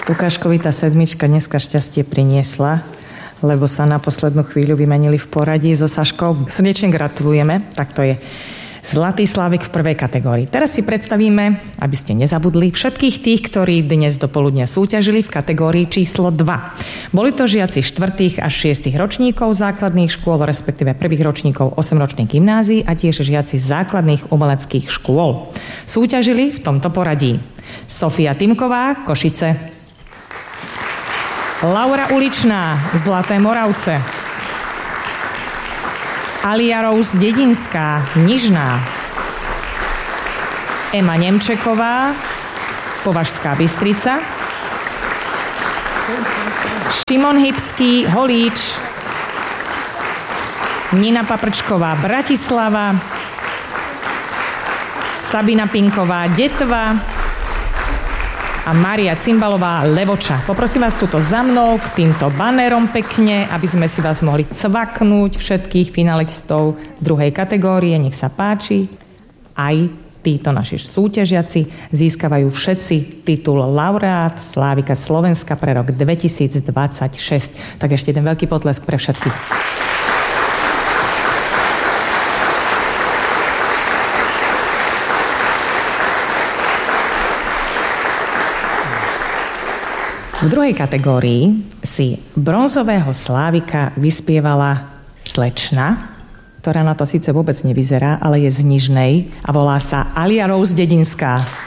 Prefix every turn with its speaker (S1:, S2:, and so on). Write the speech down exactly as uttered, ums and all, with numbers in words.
S1: Lukáškovi tá sedmička dneska šťastie priniesla, lebo sa na poslednú chvíľu vymenili v poradí so Saškou. Srdečne gratulujeme, tak to je Zlatý Slávik v prvej kategórii. Teraz si predstavíme, aby ste nezabudli, všetkých tých, ktorí dnes do poludnia súťažili v kategórii číslo dva. Boli to žiaci štvrtých až šiestych ročníkov základných škôl, respektíve prvých ročníkov osemročných gymnázií a tiež žiaci základných umeleckých škôl. Súťažili v tomto poradí: Sofia Timková, Košice; Laura Uličná, Zlaté Moravce; Alia Rose Dedinská, Nižná; Ema Nemčeková, Považská Bystrica; Šimon Hybský, Holíč; Nina Paprčková, Bratislava; Sabina Pinková, Detva a Mária Cimbalová, Levoča. Poprosím vás tuto za mnou k týmto banérom pekne, aby sme si vás mohli cvaknúť, všetkých finalistov druhej kategórie. Nech sa páči. Aj títo naši súťažiaci získavajú všetci titul laureát Slávika Slovenska pre rok dvetisícdvadsaťšesť. Tak ešte jeden veľký potlesk pre všetkých. V druhej kategórii si bronzového Slávika vyspievala slečna, ktorá na to síce vôbec nevyzerá, ale je z Nižnej a volá sa Alia Rose Dedinská.